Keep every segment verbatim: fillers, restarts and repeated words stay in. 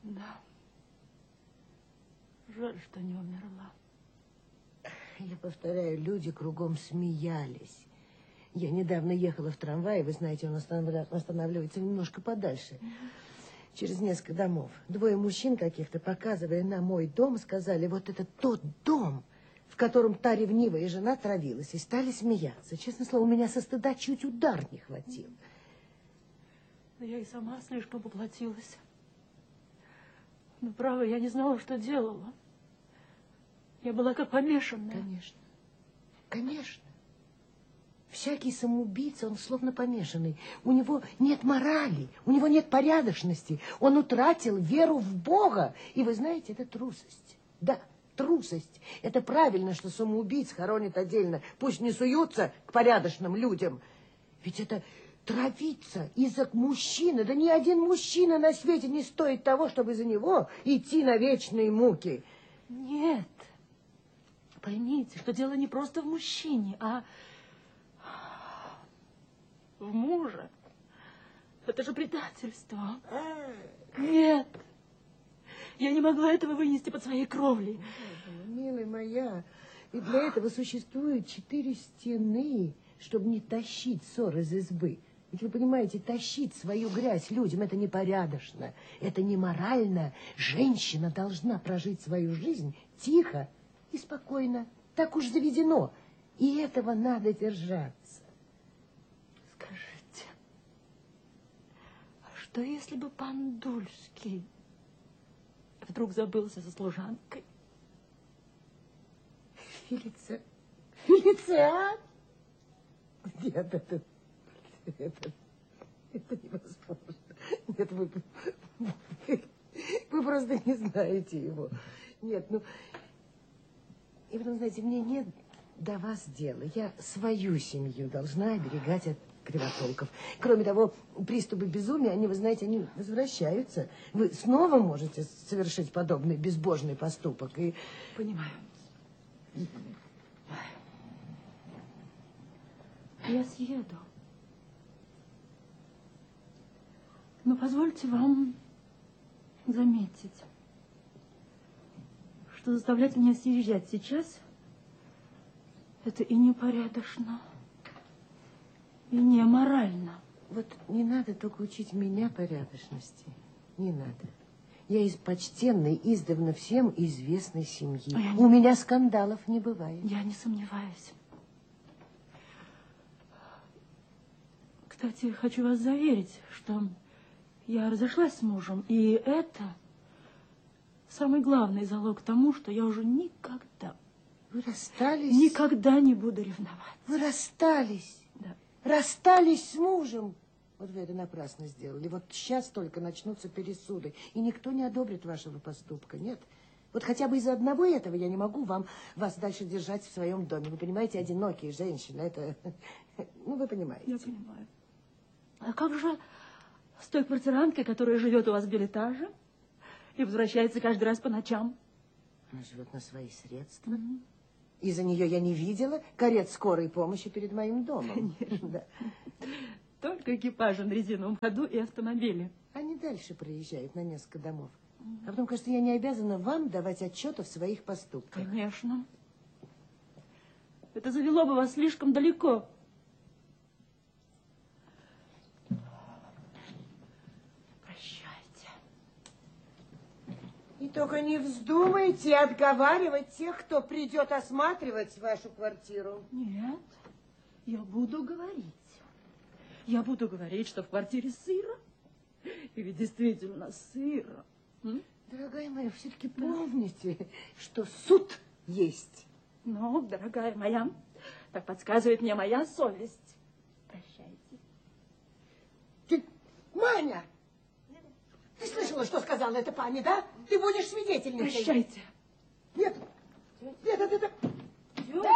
Да. Жаль, что не умерла. Я повторяю, люди кругом смеялись. Я недавно ехала в трамвае, вы знаете, он останавливается немножко подальше, mm-hmm. через несколько домов. Двое мужчин каких-то, показывая на мой дом, сказали, вот это тот дом, в котором та ревнивая жена травилась, и стали смеяться. Честное слово, у меня со стыда чуть удар не хватил. Да я и сама слишком поплатилась. Но, право, я не знала, что делала. Я была как помешанная. Конечно, конечно. Всякий самоубийца, он словно помешанный. У него нет морали, у него нет порядочности. Он утратил веру в Бога. И вы знаете, это трусость. Да, трусость. Это правильно, что самоубийц хоронят отдельно. Пусть не суются к порядочным людям. Ведь это травиться из-за мужчины. Да ни один мужчина на свете не стоит того, чтобы из-за него идти на вечные муки. Нет. Поймите, что дело не просто в мужчине, а в муже. Это же предательство. Нет. Я не могла этого вынести под своей кровлей. Милая моя, и для этого существуют четыре стены, чтобы не тащить ссор из избы. Ведь вы понимаете, тащить свою грязь людям, это непорядочно, это неморально. Женщина должна прожить свою жизнь тихо и спокойно. Так уж заведено. И этого надо держаться. Скажите, а что если бы пан Дульский вдруг забылся со служанкой? Фелиция... Фелициан? Нет, это... Это, это невозможно. Нет, вы, вы, вы просто не знаете его. Нет, ну... И потом, знаете, мне нет до вас дела. Я свою семью должна оберегать от кривотолков. Кроме того, приступы безумия, они, вы знаете, они возвращаются. Вы снова можете совершить подобный безбожный поступок. И... Понимаю. Я съеду. Но позвольте вам заметить, что заставлять меня съезжать сейчас — это и непорядочно, и не морально. Вот не надо только учить меня порядочности. Не надо. Я из почтенной, издавна всем известной семьи. А У не... меня скандалов не бывает. Я не сомневаюсь. Кстати, хочу вас заверить, что я разошлась с мужем, и это самый главный залог тому, что я уже никогда... Вы расстались? Никогда не буду ревновать. Вы расстались? Да. Расстались с мужем? Вот вы это напрасно сделали. Вот сейчас только начнутся пересуды, и никто не одобрит вашего поступка, нет? Вот хотя бы из-за одного этого я не могу вам, вас дальше держать в своем доме. Вы понимаете, одинокие женщины, это... Ну, вы понимаете. Я понимаю. А как же с той квартиранткой, которая живет у вас в билетаже и возвращается каждый раз по ночам? Она живет на свои средства. Mm-hmm. Из-за нее я не видела карет скорой помощи перед моим домом. Конечно. Да. Только экипажи на резиновом ходу и автомобили. Они дальше проезжают на несколько домов. Mm-hmm. А потом, кажется, я не обязана вам давать отчета в своих поступках. Конечно. Это завело бы вас слишком далеко. И только не вздумайте отговаривать тех, кто придет осматривать вашу квартиру. Нет, я буду говорить. Я буду говорить, что в квартире сыро. И ведь действительно сыро. М? Дорогая моя, все-таки помните, что суд есть. Ну, дорогая моя, так подсказывает мне моя совесть. Прощайте. Ты, Маня! Ты слышала, что сказала эта пани, да? Ты будешь свидетельницей. Прощайте. Нет, нет, это... Это, это,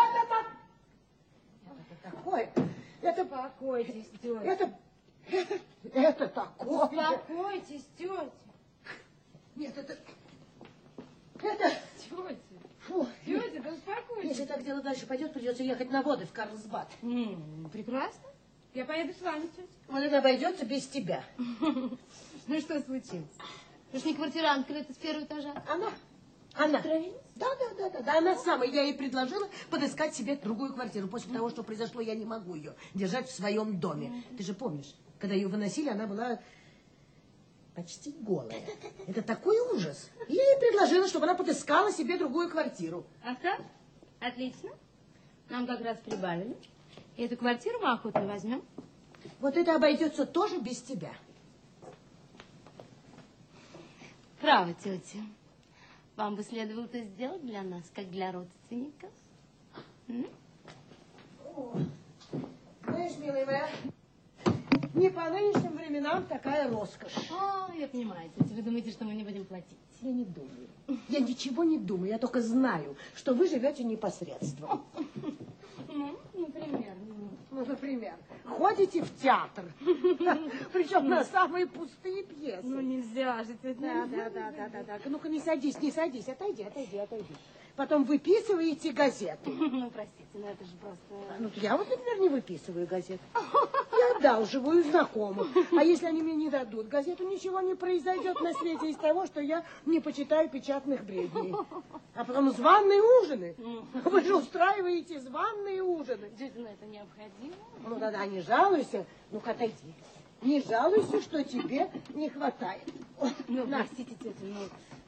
это такое... Это... Успокойтесь, тетя. Это... Это, это такое... Успокойтесь, тетя. Нет, это... Это... Тетя. Фу. Тетя, да успокойтесь. Если так дело дальше пойдет, придется ехать на воды в Карлсбад. М-м, прекрасно. Я поеду с вами, тетя. Вот это обойдется без тебя. Ну, что случилось? Вы же не квартирантка, это с первого этажа. Она. Она. Травились? Да, да, да, да, да, она самая. Я ей предложила подыскать себе другую квартиру. После того, что произошло, я не могу ее держать в своем доме. Ты же помнишь, когда ее выносили, она была почти голая. Это такой ужас. Я ей предложила, чтобы она подыскала себе другую квартиру. Ах так? Отлично. Нам как раз прибавили. И эту квартиру мы охотно возьмем. Вот это обойдется тоже без тебя. Право, тетя. Вам бы следовало это сделать для нас, как для родственников. М? О, знаешь, милая моя, не по нынешним временам такая роскошь. О, я понимаю, тетя. Вы думаете, что мы не будем платить? Я не думаю. Я ничего не думаю. Я только знаю, что вы живете непосредством. Ну, например. Ну, например, ходите в театр. Причем на самые пустые пьесы. Ну, нельзя же, тетя. Да, да, да, да, да, да. Ну-ка, не садись, не садись. Отойди, отойди, отойди. Потом выписываете газеты. Ну, простите, но это же просто... Ну, я вот, например, не выписываю газет. Я одалживаю знакомых. А если они мне не дадут газету, ничего не произойдет на свете из того, что я не почитаю печатных бредней. А потом званые ужины. Вы же устраиваете званые ужины. Тетя, ну это необходимо. Ну, тогда не жалуйся. Ну-ка, отойди. Не жалуйся, что тебе не хватает. Ну, На. простите, тетя, ну...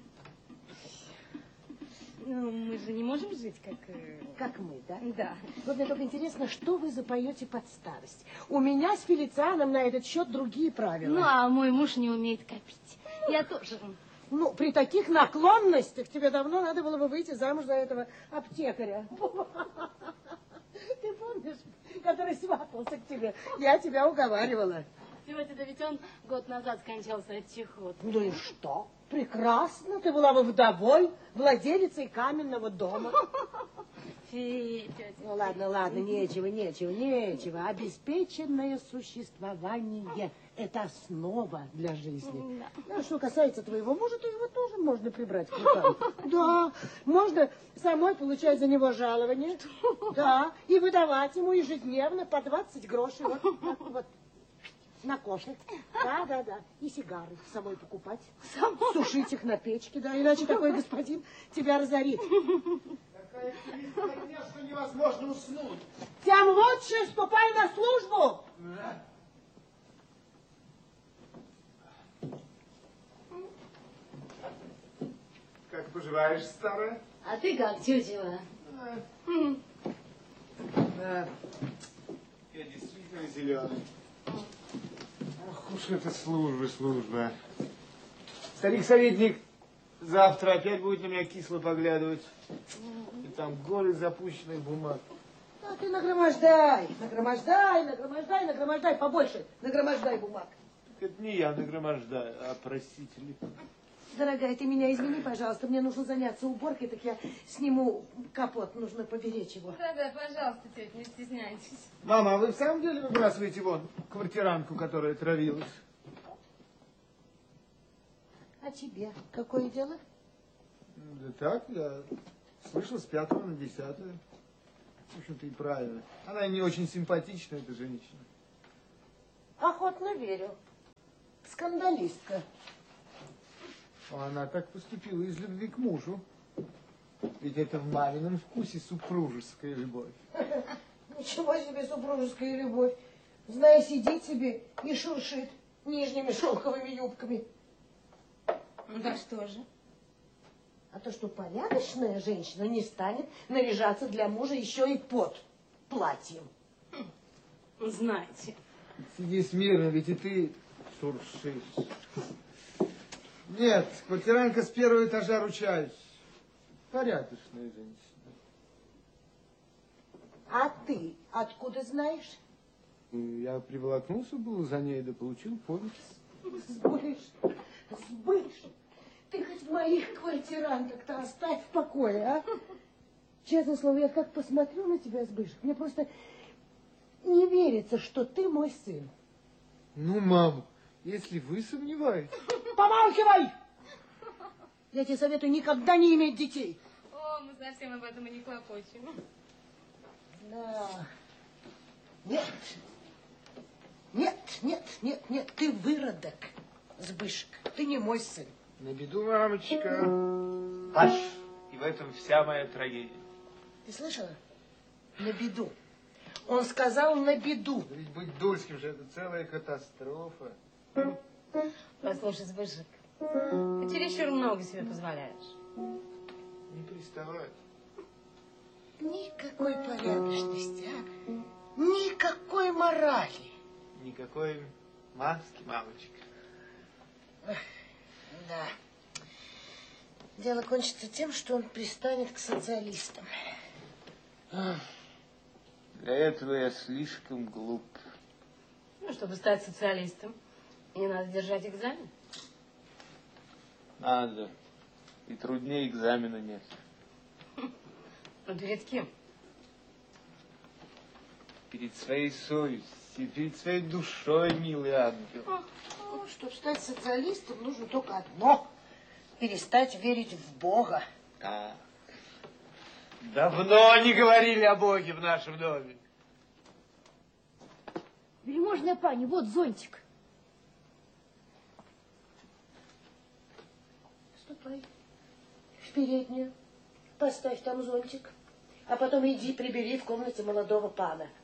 Ну, мы же не можем жить, как... э, Как мы, да? Да. Вот мне только интересно, что вы запоете под старость. У меня с Фелицианом на этот счет другие правила. Ну, а мой муж не умеет копить. Я тоже. Ну, при таких наклонностях тебе давно надо было бы выйти замуж за этого аптекаря. Ты помнишь, который сватался к тебе? Я тебя уговаривала. Тетя, да ведь он год назад скончался от чехоты. Ну и что? Прекрасно. Ты была бы вдовой, владелицей каменного дома. Фи, тетя. Ну ладно, ладно, нечего, нечего, нечего. Обеспеченное существование – это основа для жизни. Да. А что касается твоего мужа, то его тоже можно прибрать к рукам. Да, можно самой получать за него жалование. Да, и выдавать ему ежедневно по двадцать грошей. Вот, так вот. На кофе. Да, да, да. И сигары самой покупать. Самой? Сушить их на печке, да. Иначе такой господин тебя разорит. Такая кривизна, что невозможно уснуть. Тем лучше вступай на службу. Да. Как поживаешь, старая? А ты как, тетя? Да. Я действительно зеленый. Ох уж это служба, служба. Старик-советник завтра опять будет на меня кисло поглядывать. И там горы запущенных бумаг. А ты нагромождай, нагромождай, нагромождай, нагромождай побольше. Нагромождай бумаг. Это не я нагромождаю, а просители. Дорогая, ты меня извини, пожалуйста. Мне нужно заняться уборкой, так я сниму капот. Нужно поберечь его. Да-да, пожалуйста, тетя, не стесняйтесь. Мама, а вы в самом деле выбрасываете вон квартирантку, которая травилась? А тебе какое дело? Да так, я слышал с пятого на десятое. В общем-то и правильно. Она не очень симпатичная, эта женщина. Охотно верю. Скандалистка. А она так поступила из любви к мужу. Ведь это в мамином вкусе супружеская любовь. Ничего себе супружеская любовь. Зная, сидит себе и шуршит нижними шелковыми юбками. Да что же? А то, что порядочная женщина не станет наряжаться для мужа еще и под платьем. Знаете. Сиди смирно, ведь и ты шуршишь. Нет, квартирантка с первого этажа, ручаюсь. Порядочная женщина. А ты откуда знаешь? Я приволокнулся был за ней, да получил повесть. Сбыш, Сбыш, ты хоть моих квартиранток-то оставь в покое, а? Честное слово, я как посмотрю на тебя, Сбыш, мне просто не верится, что ты мой сын. Ну, мам, если вы сомневаетесь... Помалкивай! Я тебе советую никогда не иметь детей. О, мы совсем об этом и не хлопочем. Да. Нет. Нет, нет, нет, нет, ты выродок, Сбышек. Ты не мой сын. На беду, мамочка. Аж, и в этом вся моя трагедия. Ты слышала? На беду. Он сказал на беду. Да ведь быть Дульским же это целая катастрофа. Послушай, Збышек, ты чересчур много себе позволяешь. Не приставать. Никакой порядочности, а? Никакой морали. Никакой маски, мамочка. Да. Дело кончится тем, что он пристанет к социалистам. Для этого я слишком глуп. Ну, чтобы стать социалистом, не надо держать экзамен. Надо. И труднее экзамена нет. Ну, перед кем? Перед своей совестью, перед своей душой, милый ангел. Ну, чтобы стать социалистом, нужно только одно. Перестать верить в Бога. Так. Давно не говорили о Боге в нашем доме. Вельможная пани, вот зонтик. Ступай в переднюю, поставь там зонтик, а потом иди прибери в комнате молодого пана.